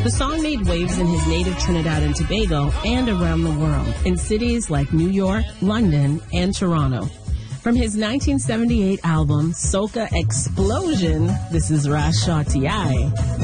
The song made waves in his native Trinidad and Tobago and around the world, in cities like New York, London, and Toronto. From his 1978 album, Soca Explosion, this is Rashaw T.I.